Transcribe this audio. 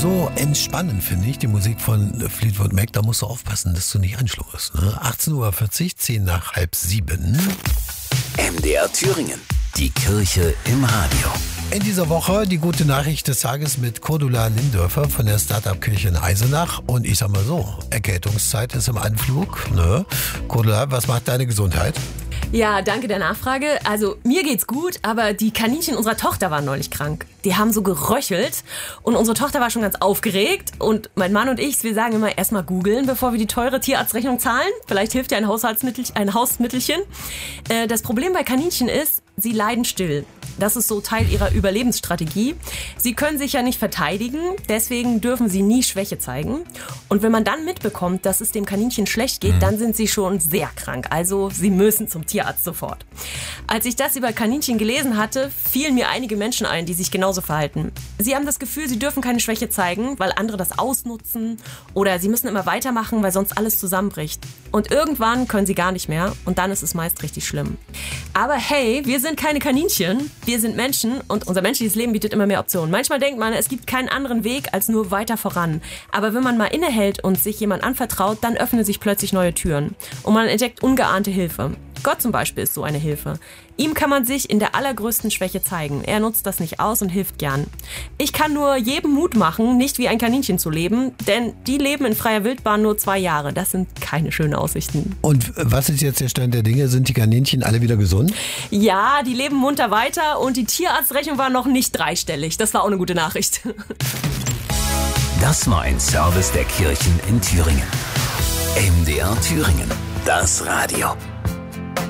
so entspannend, finde ich, die Musik von Fleetwood Mac. Da musst du aufpassen, dass du nicht einschläfst. Ne? 18:40 Uhr, 10 nach halb 7. MDR Thüringen. Die Kirche im Radio. In dieser Woche die gute Nachricht des Tages mit Cordula Lindörfer von der Startup-Kirche in Eisenach. Und ich sag mal so, Erkältungszeit ist im Anflug. Ne? Cordula, was macht deine Gesundheit? Ja, danke der Nachfrage. Also mir geht's gut, aber die Kaninchen unserer Tochter waren neulich krank. Die haben so geröchelt und unsere Tochter war schon ganz aufgeregt. Und mein Mann und ich, wir sagen immer erstmal googeln, bevor wir die teure Tierarztrechnung zahlen. Vielleicht hilft ja ein Hausmittelchen. Das Problem bei Kaninchen ist, sie leiden still. Das ist so Teil ihrer Überlebensstrategie. Sie können sich ja nicht verteidigen, deswegen dürfen sie nie Schwäche zeigen. Und wenn man dann mitbekommt, dass es dem Kaninchen schlecht geht, dann sind sie schon sehr krank. Also sie müssen zum Tierarzt sofort. Als ich das über Kaninchen gelesen hatte, fielen mir einige Menschen ein, die sich genauso verhalten. Sie haben das Gefühl, sie dürfen keine Schwäche zeigen, weil andere das ausnutzen. Oder sie müssen immer weitermachen, weil sonst alles zusammenbricht. Und irgendwann können sie gar nicht mehr und dann ist es meist richtig schlimm. Aber hey, wir sind keine Kaninchen. Wir sind Menschen und unser menschliches Leben bietet immer mehr Optionen. Manchmal denkt man, es gibt keinen anderen Weg als nur weiter voran. Aber wenn man mal innehält und sich jemand anvertraut, dann öffnen sich plötzlich neue Türen. Und man entdeckt ungeahnte Hilfe. Gott zum Beispiel ist so eine Hilfe. Ihm kann man sich in der allergrößten Schwäche zeigen. Er nutzt das nicht aus und hilft gern. Ich kann nur jedem Mut machen, nicht wie ein Kaninchen zu leben, denn die leben in freier Wildbahn nur 2 Jahre. Das sind keine schönen Aussichten. Und was ist jetzt der Stand der Dinge? Sind die Kaninchen alle wieder gesund? Ja, die leben munter weiter und die Tierarztrechnung war noch nicht dreistellig. Das war auch eine gute Nachricht. Das war ein Service der Kirchen in Thüringen. MDR Thüringen. Das Radio.